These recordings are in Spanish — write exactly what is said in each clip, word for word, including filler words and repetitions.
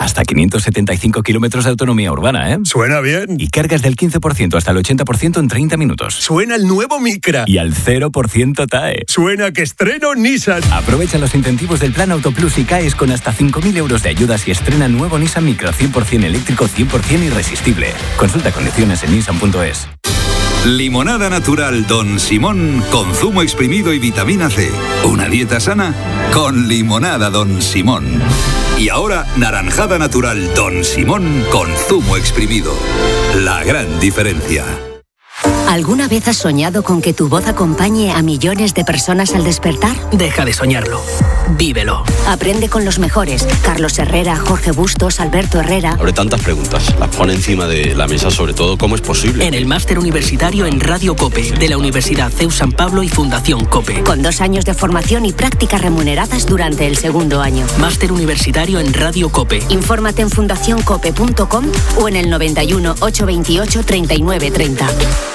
Hasta quinientos setenta y cinco kilómetros de autonomía urbana, ¿eh? Suena bien. Y cargas del quince por ciento hasta el ochenta por ciento en treinta minutos. Suena el nuevo Micra. Y al cero por ciento T A E. Suena que estreno Nissan. Aprovecha los incentivos del Plan Autoplus y caes con hasta cinco mil euros de ayudas y estrena nuevo Nissan Micra cien por ciento eléctrico, cien por ciento irresistible. Consulta condiciones en nissan punto es. Limonada natural Don Simón con zumo exprimido y vitamina C. Una dieta sana con limonada Don Simón. Y ahora naranjada natural Don Simón con zumo exprimido. La gran diferencia. ¿Alguna vez has soñado con que tu voz acompañe a millones de personas al despertar? Deja de soñarlo. Vívelo. Aprende con los mejores. Carlos Herrera, Jorge Bustos, Alberto Herrera. Abre tantas preguntas. Las pone encima de la mesa, sobre todo, ¿cómo es posible? En el máster universitario en Radio COPE de la Universidad C E U San Pablo y Fundación COPE. Con dos años de formación y prácticas remuneradas durante el segundo año. Máster universitario en Radio COPE. Infórmate en fundación cope punto com o en el noventa y uno, ochocientos veintiocho, treinta y nueve treinta.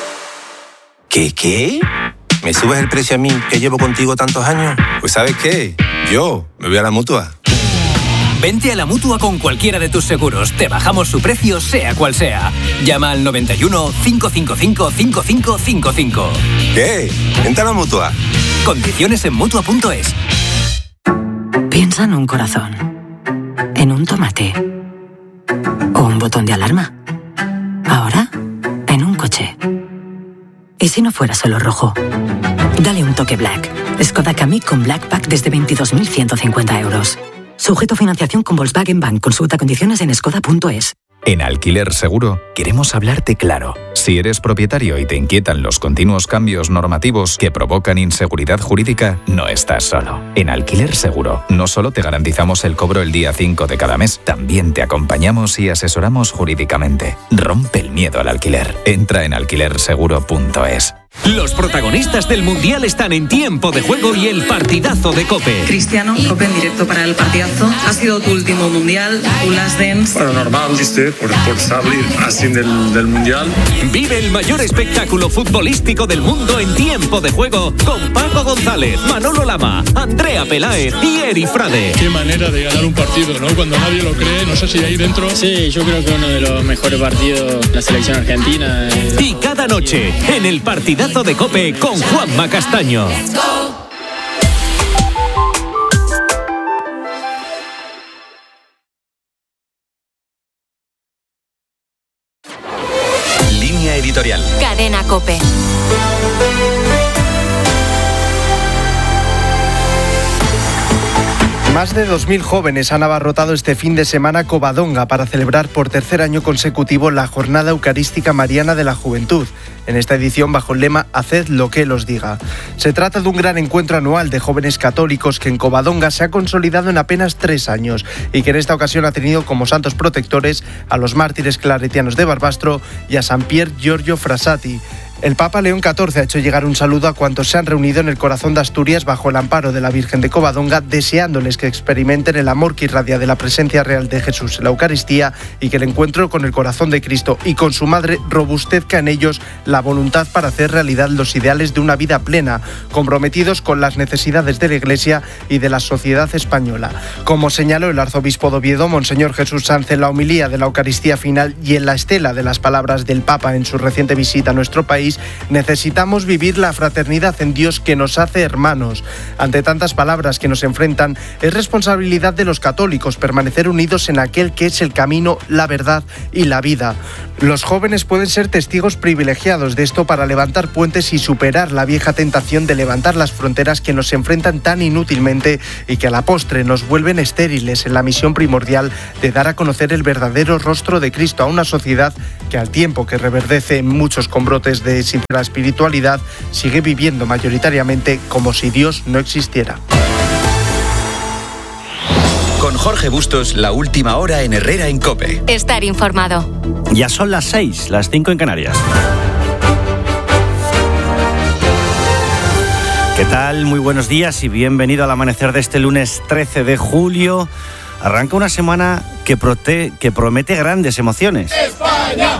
¿Qué, qué? ¿Me subes el precio a mí, que llevo contigo tantos años? Pues ¿sabes qué? Yo me voy a la Mutua. Vente a la Mutua con cualquiera de tus seguros. Te bajamos su precio, sea cual sea. Llama al noventa y uno, cinco cinco cinco, cinco cinco cinco cinco. ¿Qué? Vente a la Mutua. Condiciones en Mutua punto es. Piensa en un corazón, en un tomate o un botón de alarma. Ahora, en un coche. ¿Y si no fuera solo rojo? Dale un toque Black. Skoda Kamiq con Black Pack desde veintidós mil ciento cincuenta euros. Sujeto a financiación con Volkswagen Bank. Consulta condiciones en skoda punto es. En Alquiler Seguro queremos hablarte claro. Si eres propietario y te inquietan los continuos cambios normativos que provocan inseguridad jurídica, no estás solo. En Alquiler Seguro no solo te garantizamos el cobro el día cinco de cada mes, también te acompañamos y asesoramos jurídicamente. Rompe el miedo al alquiler. Entra en alquiler seguro punto es. Los protagonistas del Mundial están en Tiempo de Juego y el partidazo de COPE. Cristiano, COPE en directo para el partidazo. Ha sido tu último Mundial, tu last dance. Bueno, normal, ¿viste? Por, por salir así del, del Mundial. Vive el mayor espectáculo futbolístico del mundo en Tiempo de Juego con Paco González, Manolo Lama, Andrea Peláez y Eri Frade. Qué manera de ganar un partido, ¿no? Cuando nadie lo cree, no sé si ahí dentro... Sí, yo creo que uno de los mejores partidos de la selección argentina. Es... Y cada noche, en el partidazo de COPE con Juanma Castaño. Línea editorial. Cadena COPE. Más de dos mil jóvenes han abarrotado este fin de semana Covadonga para celebrar por tercer año consecutivo la Jornada Eucarística Mariana de la Juventud. En esta edición bajo el lema «Haced lo que Él os diga». Se trata de un gran encuentro anual de jóvenes católicos que en Covadonga se ha consolidado en apenas tres años y que en esta ocasión ha tenido como santos protectores a los mártires claretianos de Barbastro y a San Pier Giorgio Frassati. El Papa León catorce ha hecho llegar un saludo a cuantos se han reunido en el corazón de Asturias bajo el amparo de la Virgen de Covadonga, deseándoles que experimenten el amor que irradia de la presencia real de Jesús en la Eucaristía y que el encuentro con el corazón de Cristo y con su madre robustezca en ellos la voluntad para hacer realidad los ideales de una vida plena, comprometidos con las necesidades de la Iglesia y de la sociedad española. Como señaló el arzobispo de Oviedo, Monseñor Jesús Sanz, en la homilía de la Eucaristía final y en la estela de las palabras del Papa en su reciente visita a nuestro país, necesitamos vivir la fraternidad en Dios que nos hace hermanos. Ante tantas palabras que nos enfrentan, es responsabilidad de los católicos permanecer unidos en aquel que es el camino, la verdad y la vida. Los jóvenes pueden ser testigos privilegiados de esto para levantar puentes y superar la vieja tentación de levantar las fronteras que nos enfrentan tan inútilmente y que a la postre nos vuelven estériles en la misión primordial de dar a conocer el verdadero rostro de Cristo a una sociedad que, al tiempo que reverdece muchos con brotes de sincera espiritualidad, sigue viviendo mayoritariamente como si Dios no existiera. Con Jorge Bustos, la última hora en Herrera en COPE. Estar informado. Ya son las seis, las cinco en Canarias. ¿Qué tal? Muy buenos días y bienvenido al amanecer de este lunes trece de julio. Arranca una semana que, prote- que promete grandes emociones. España,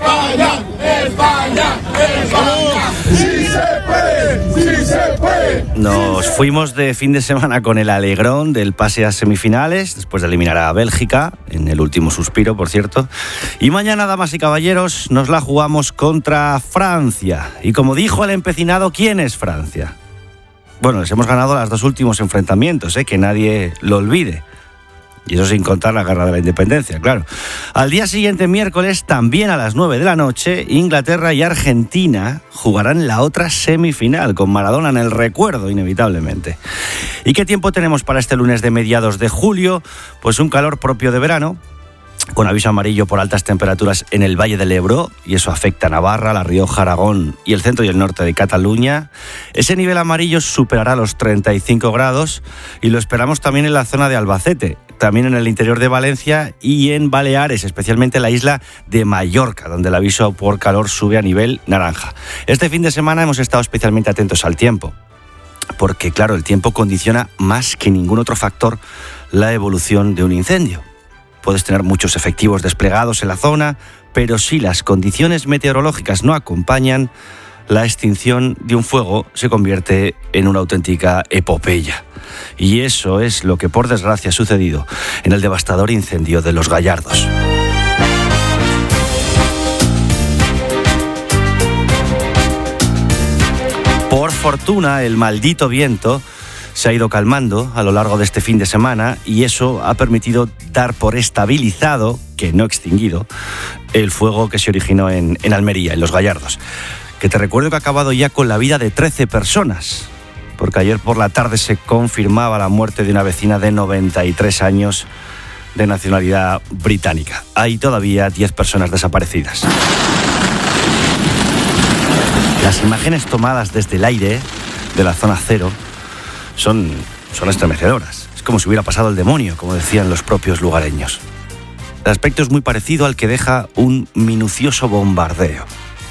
España, España, España. Sí se puede, sí se puede, Nos fuimos de fin de semana con el alegrón del pase a semifinales, después de eliminar a Bélgica, en el último suspiro, por cierto. Y mañana, damas y caballeros, nos la jugamos contra Francia. Y como dijo el empecinado, ¿quién es Francia? Bueno, les hemos ganado los dos últimos enfrentamientos, ¿eh? Que nadie lo olvide. Y eso sin contar la guerra de la independencia, claro. Al día siguiente, miércoles, también a las nueve de la noche, Inglaterra y Argentina jugarán la otra semifinal, con Maradona en el recuerdo, inevitablemente. ¿Y qué tiempo tenemos para este lunes de mediados de julio? Pues un calor propio de verano, con aviso amarillo por altas temperaturas en el Valle del Ebro, y eso afecta a Navarra, La Rioja, Aragón y el centro y el norte de Cataluña. Ese nivel amarillo superará los treinta y cinco grados y lo esperamos también en la zona de Albacete, también en el interior de Valencia y en Baleares, especialmente en la isla de Mallorca, donde el aviso por calor sube a nivel naranja. Este fin de semana hemos estado especialmente atentos al tiempo, porque claro, el tiempo condiciona más que ningún otro factor la evolución de un incendio. Puedes tener muchos efectivos desplegados en la zona, pero si las condiciones meteorológicas no acompañan, la extinción de un fuego se convierte en una auténtica epopeya. Y eso es lo que por desgracia ha sucedido en el devastador incendio de Los Gallardos. Por fortuna, el maldito viento se ha ido calmando a lo largo de este fin de semana y eso ha permitido dar por estabilizado, que no extinguido, el fuego que se originó en, en Almería, en Los Gallardos. Que te recuerdo que ha acabado ya con la vida de trece personas, porque ayer por la tarde se confirmaba la muerte de una vecina de noventa y tres años de nacionalidad británica. Hay todavía diez personas desaparecidas. Las imágenes tomadas desde el aire de la zona cero Son, son estremecedoras. Es como si hubiera pasado el demonio, como decían los propios lugareños. El aspecto es muy parecido al que deja un minucioso bombardeo.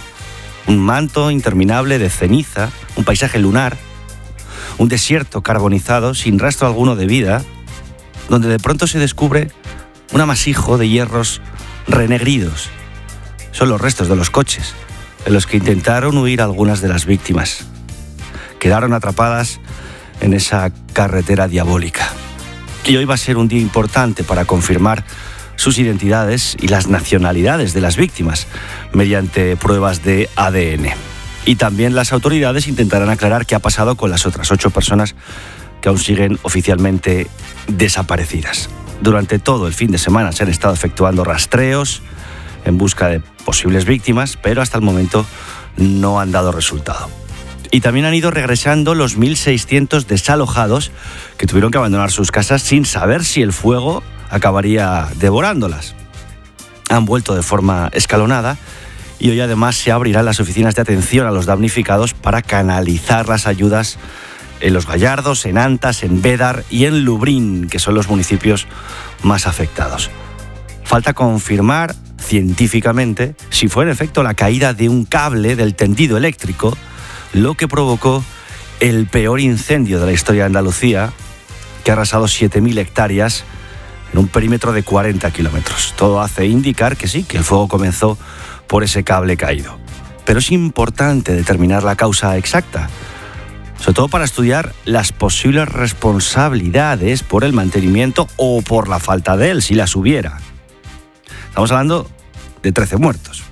Un manto interminable de ceniza, un paisaje lunar, un desierto carbonizado sin rastro alguno de vida, donde de pronto se descubre un amasijo de hierros renegridos. Son los restos de los coches en los que intentaron huir algunas de las víctimas. Quedaron atrapadas en esa carretera diabólica. Y hoy va a ser un día importante para confirmar sus identidades y las nacionalidades de las víctimas mediante pruebas de A D N. Y también las autoridades intentarán aclarar qué ha pasado con las otras ocho personas que aún siguen oficialmente desaparecidas. Durante todo el fin de semana se han estado efectuando rastreos en busca de posibles víctimas, pero hasta el momento no han dado resultado. Y también han ido regresando los mil seiscientos desalojados que tuvieron que abandonar sus casas sin saber si el fuego acabaría devorándolas. Han vuelto de forma escalonada y hoy además se abrirán las oficinas de atención a los damnificados para canalizar las ayudas en Los Gallardos, en Antas, en Bédar y en Lubrín, que son los municipios más afectados. Falta confirmar científicamente si fue en efecto la caída de un cable del tendido eléctrico lo que provocó el peor incendio de la historia de Andalucía, que ha arrasado siete mil hectáreas en un perímetro de cuarenta kilómetros. Todo hace indicar que sí, que el fuego comenzó por ese cable caído. Pero es importante determinar la causa exacta, sobre todo para estudiar las posibles responsabilidades por el mantenimiento o por la falta de él, si las hubiera. Estamos hablando de trece muertos.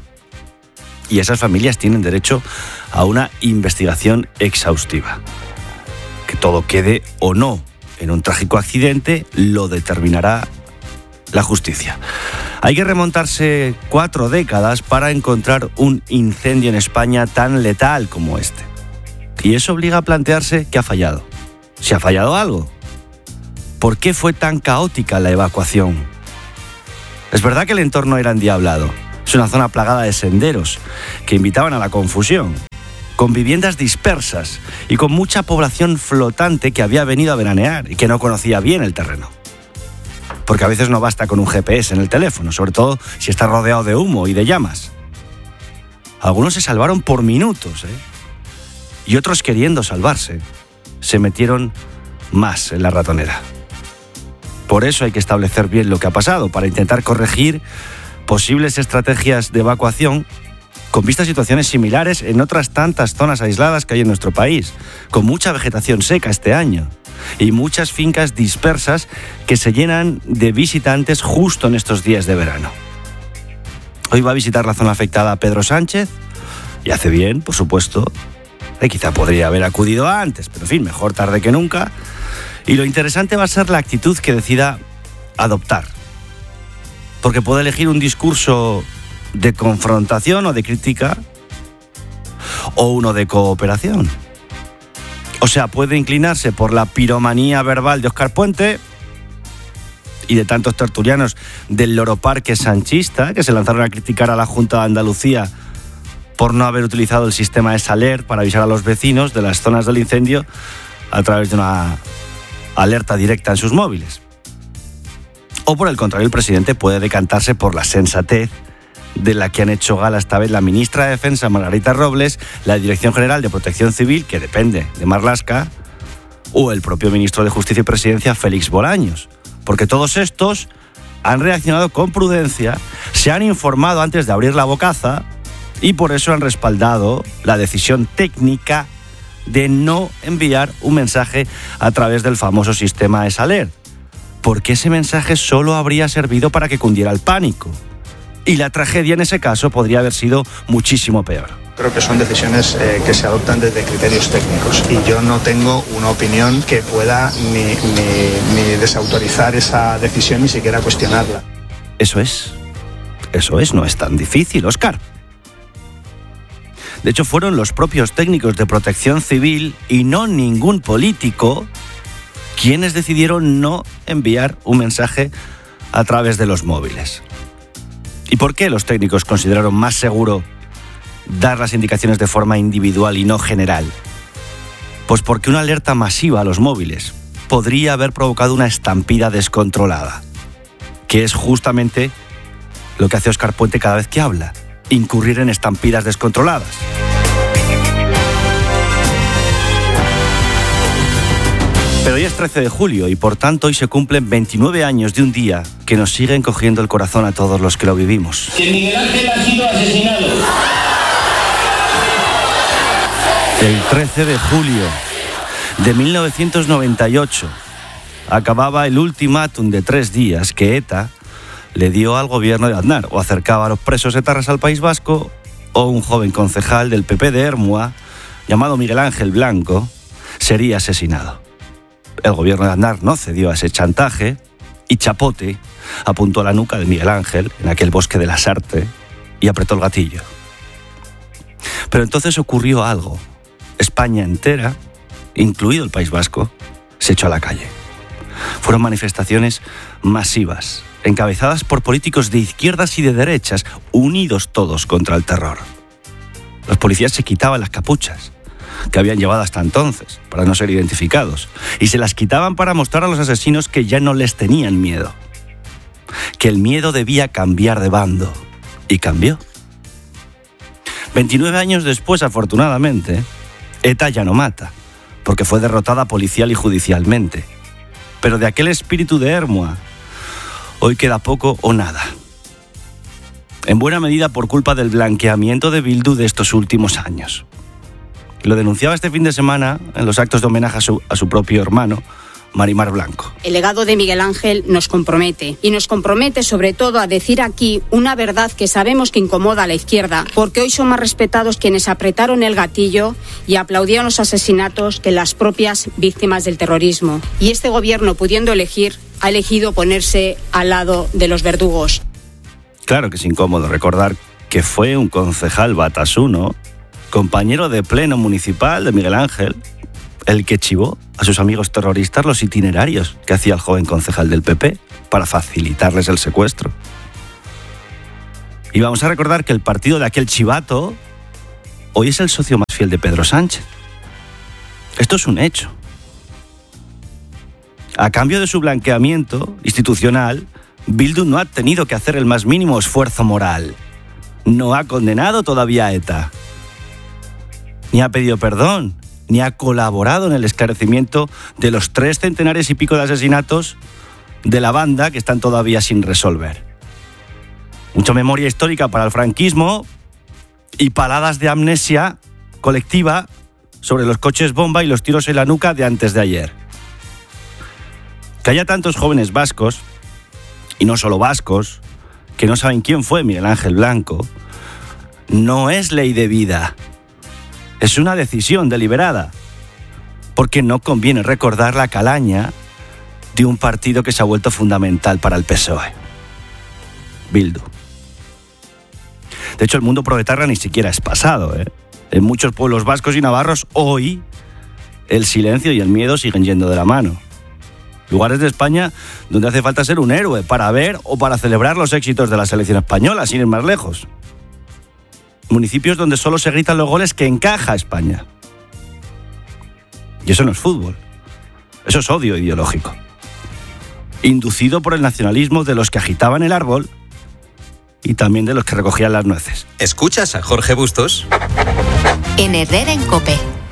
Y esas familias tienen derecho a una investigación exhaustiva. Que todo quede o no en un trágico accidente lo determinará la justicia. Hay que remontarse cuatro décadas para encontrar un incendio en España tan letal como este. Y eso obliga a plantearse qué ha fallado. ¿Si ha fallado algo? ¿Por qué fue tan caótica la evacuación? Es verdad que el entorno era endiablado. Es una zona plagada de senderos que invitaban a la confusión, con viviendas dispersas y con mucha población flotante que había venido a veranear y que no conocía bien el terreno. Porque a veces no basta con un G P S en el teléfono, sobre todo si está rodeado de humo y de llamas. Algunos se salvaron por minutos, ¿eh? Y otros, queriendo salvarse, se metieron más en la ratonera. Por eso hay que establecer bien lo que ha pasado, para intentar corregir posibles estrategias de evacuación con vistas a situaciones similares en otras tantas zonas aisladas que hay en nuestro país, con mucha vegetación seca este año y muchas fincas dispersas que se llenan de visitantes justo en estos días de verano. Hoy va a visitar la zona afectada Pedro Sánchez, y hace bien, por supuesto, y quizá podría haber acudido antes, pero en fin, mejor tarde que nunca. Y lo interesante va a ser la actitud que decida adoptar, porque puede elegir un discurso de confrontación o de crítica, o uno de cooperación. O sea, puede inclinarse por la piromanía verbal de Óscar Puente y de tantos tertulianos del loroparque sanchista que se lanzaron a criticar a la Junta de Andalucía por no haber utilizado el sistema de Salert para avisar a los vecinos de las zonas del incendio a través de una alerta directa en sus móviles. O por el contrario, el presidente puede decantarse por la sensatez de la que han hecho gala esta vez la ministra de Defensa, Margarita Robles, la Dirección General de Protección Civil, que depende de Marlaska, o el propio ministro de Justicia y Presidencia, Félix Bolaños. Porque todos estos han reaccionado con prudencia, se han informado antes de abrir la bocaza y por eso han respaldado la decisión técnica de no enviar un mensaje a través del famoso sistema de Salert, porque ese mensaje solo habría servido para que cundiera el pánico. Y la tragedia en ese caso podría haber sido muchísimo peor. Creo que son decisiones eh, que se adoptan desde criterios técnicos y yo no tengo una opinión que pueda ni, ni, ni desautorizar esa decisión ni siquiera cuestionarla. Eso es, eso es, no es tan difícil, Óscar. De hecho, fueron los propios técnicos de Protección Civil y no ningún político quienes decidieron no enviar un mensaje a través de los móviles. ¿Y por qué los técnicos consideraron más seguro dar las indicaciones de forma individual y no general? Pues porque una alerta masiva a los móviles podría haber provocado una estampida descontrolada, que es justamente lo que hace Óscar Puente cada vez que habla, incurrir en estampidas descontroladas. Pero hoy es trece de julio y por tanto hoy se cumplen veintinueve años de un día que nos sigue encogiendo el corazón a todos los que lo vivimos. Que Miguel Ángel ha sido asesinado. El trece de julio de mil novecientos noventa y ocho acababa el ultimátum de tres días que ETA le dio al gobierno de Aznar, o acercaba a los presos etarras al País Vasco, o un joven concejal del P P de Ermua, llamado Miguel Ángel Blanco, sería asesinado. El gobierno de Aznar no cedió a ese chantaje y Chapote apuntó a la nuca de Miguel Ángel en aquel bosque de la Sarte y apretó el gatillo. Pero entonces ocurrió algo. España entera, incluido el País Vasco, se echó a la calle. Fueron manifestaciones masivas, encabezadas por políticos de izquierdas y de derechas, unidos todos contra el terror. Los policías se quitaban las capuchas que habían llevado hasta entonces, para no ser identificados, y se las quitaban para mostrar a los asesinos que ya no les tenían miedo, que el miedo debía cambiar de bando, y cambió. veintinueve años después, afortunadamente, ETA ya no mata, porque fue derrotada policial y judicialmente, pero de aquel espíritu de Ermua, hoy queda poco o nada. En buena medida por culpa del blanqueamiento de Bildu de estos últimos años. Lo denunciaba este fin de semana en los actos de homenaje a su, a su propio hermano, Marimar Blanco. El legado de Miguel Ángel nos compromete, y nos compromete sobre todo a decir aquí una verdad que sabemos que incomoda a la izquierda, porque hoy son más respetados quienes apretaron el gatillo y aplaudieron los asesinatos que las propias víctimas del terrorismo. Y este gobierno, pudiendo elegir, ha elegido ponerse al lado de los verdugos. Claro que es incómodo recordar que fue un concejal batasuno, compañero de pleno municipal de Miguel Ángel, el que chivó a sus amigos terroristas los itinerarios que hacía el joven concejal del P P para facilitarles el secuestro. Y vamos a recordar que el partido de aquel chivato hoy es el socio más fiel de Pedro Sánchez. Esto es un hecho. A cambio de su blanqueamiento institucional, Bildu no ha tenido que hacer el más mínimo esfuerzo moral. No ha condenado todavía a ETA, ni ha pedido perdón, ni ha colaborado en el esclarecimiento de los tres centenares y pico de asesinatos de la banda que están todavía sin resolver. Mucha memoria histórica para el franquismo y paladas de amnesia colectiva sobre los coches bomba y los tiros en la nuca de antes de ayer. Que haya tantos jóvenes vascos, y no solo vascos, que no saben quién fue Miguel Ángel Blanco, no es ley de vida. Es una decisión deliberada, porque no conviene recordar la calaña de un partido que se ha vuelto fundamental para el P S O E. Bildu. De hecho, el mundo proetarra ni siquiera es pasado, ¿eh? En muchos pueblos vascos y navarros, hoy, el silencio y el miedo siguen yendo de la mano. Lugares de España donde hace falta ser un héroe para ver o para celebrar los éxitos de la selección española, sin ir más lejos. Municipios donde solo se gritan los goles que encaja España. Y eso no es fútbol. Eso es odio ideológico. Inducido por el nacionalismo de los que agitaban el árbol y también de los que recogían las nueces. ¿Escuchas a Jorge Bustos? En Herrera en COPE.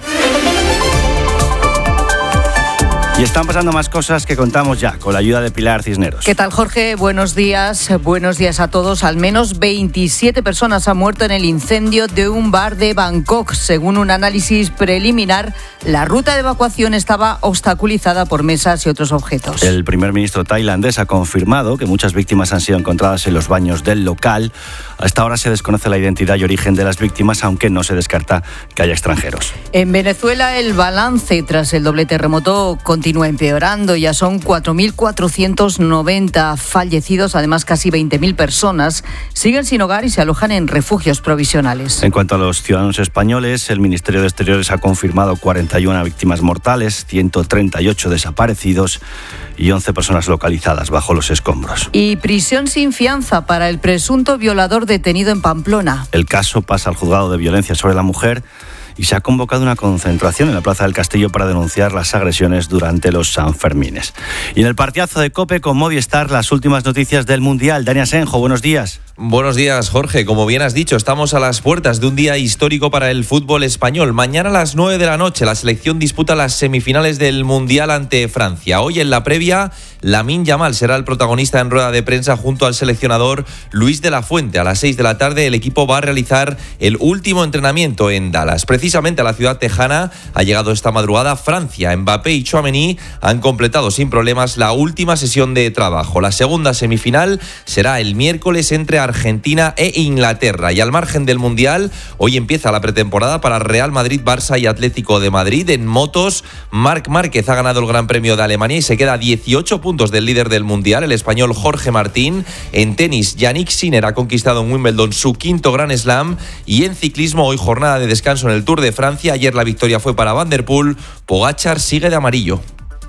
Y están pasando más cosas que contamos ya, con la ayuda de Pilar Cisneros. ¿Qué tal, Jorge? Buenos días. Buenos días a todos. Al menos veintisiete personas han muerto en el incendio de un bar de Bangkok. Según un análisis preliminar, la ruta de evacuación estaba obstaculizada por mesas y otros objetos. El primer ministro tailandés ha confirmado que muchas víctimas han sido encontradas en los baños del local. Hasta ahora se desconoce la identidad y origen de las víctimas, aunque no se descarta que haya extranjeros. En Venezuela, el balance tras el doble terremoto continúa empeorando. Ya son cuatro mil cuatrocientos noventa fallecidos. Además, casi veinte mil personas siguen sin hogar y se alojan en refugios provisionales. En cuanto a los ciudadanos españoles, el Ministerio de Exteriores ha confirmado cuarenta y una víctimas mortales, ciento treinta y ocho desaparecidos y once personas localizadas bajo los escombros. Y prisión sin fianza para el presunto violador detenido en Pamplona. El caso pasa al juzgado de violencia sobre la mujer y se ha convocado una concentración en la Plaza del Castillo para denunciar las agresiones durante los Sanfermines. Y en el partidazo de COPE con Movistar, las últimas noticias del Mundial. Dani Asenjo, buenos días. Buenos días, Jorge. Como bien has dicho, estamos a las puertas de un día histórico para el fútbol español. Mañana a las nueve de la noche la selección disputa las semifinales del Mundial ante Francia. Hoy en la previa, Lamine Yamal será el protagonista en rueda de prensa junto al seleccionador Luis de la Fuente. A las seis de la tarde el equipo va a realizar el último entrenamiento en Dallas. Precisamente a la ciudad tejana ha llegado esta madrugada Francia. Mbappé y Tchouaméni han completado sin problemas la última sesión de trabajo. La segunda semifinal será el miércoles entre Argentina e Inglaterra. Y al margen del Mundial, hoy empieza la pretemporada para Real Madrid, Barça y Atlético de Madrid. En motos, Marc Márquez ha ganado el Gran Premio de Alemania y se queda a dieciocho puntos del líder del Mundial, el español Jorge Martín. En tenis, Yannick Sinner ha conquistado en Wimbledon su quinto Grand Slam. Y en ciclismo, hoy jornada de descanso en el Tour de Francia. Ayer la victoria fue para Van der Poel. Pogačar sigue de amarillo.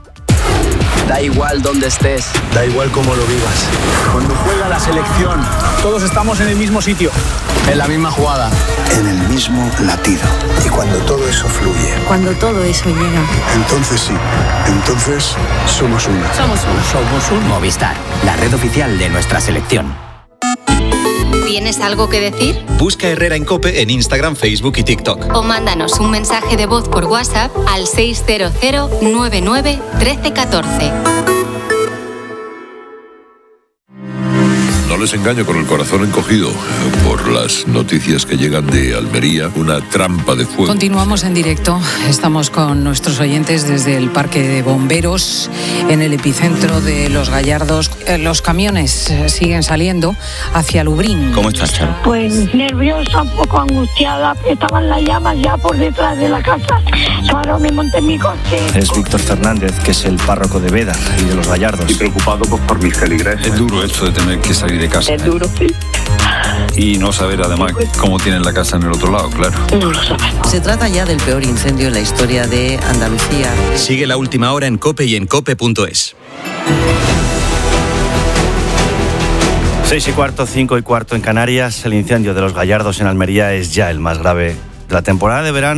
Da igual dónde estés, da igual cómo lo vivas. Cuando juega la selección, todos estamos en el mismo sitio, en la misma jugada, en el mismo latido. Y cuando todo eso fluye, cuando todo eso llega, entonces sí, entonces somos uno. Somos uno. Somos un Movistar, la red oficial de nuestra selección. ¿Tienes algo que decir? Busca Herrera en COPE en Instagram, Facebook y TikTok. O mándanos un mensaje de voz por WhatsApp al seis cero cero nueve nueve uno tres uno cuatro. No les engaño con el corazón encogido por las noticias que llegan de Almería, una trampa de fuego. Continuamos en directo, estamos con nuestros oyentes desde el Parque de Bomberos, en el epicentro de Los Gallardos. Los camiones siguen saliendo hacia Lubrín. ¿Cómo estás, Charo? Pues nerviosa, un poco angustiada, estaban las llamas ya por detrás de la casa. Claro, me monté en mi coche. Es Víctor Fernández, que es el párroco de Bédar y de Los Gallardos. Y preocupado pues, por mis feligreses. Es duro esto de tener que salir de casa. Es duro, sí. Y no saber además cómo tienen la casa en el otro lado, claro. No lo sabemos. Se trata ya del peor incendio en la historia de Andalucía. Sigue la última hora en COPE y en cope punto es. Seis y cuarto, cinco y cuarto en Canarias. El incendio de Los Gallardos en Almería es ya el más grave de la temporada de verano.